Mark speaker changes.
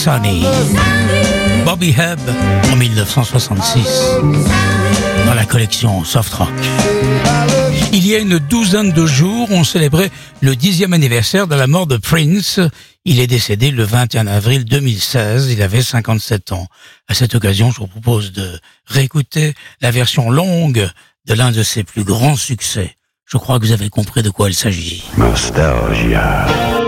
Speaker 1: Sunny. Bobby Hebb en 1966 dans la collection Soft Rock. Il y a une douzaine de jours, on célébrait le 10e anniversaire de la mort de Prince. Il est décédé le 21 avril 2016, il avait 57 ans. À cette occasion, je vous propose de réécouter la version longue de l'un de ses plus grands succès. Je crois que vous avez compris de quoi il s'agit.
Speaker 2: Nostalgia.